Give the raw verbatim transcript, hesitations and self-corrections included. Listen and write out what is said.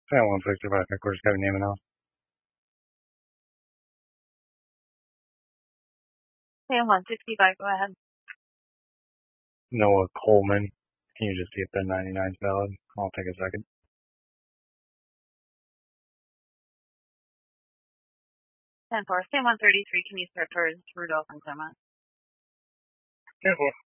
ten one sixty-five headquarters, got your name and all. ten one sixty-five, go ahead. Noah Coleman. Can you just see if the ninety-nine is valid? I'll take a second. ten four, ten one thirty-three, can you start towards Rudolph and Clement? ten four.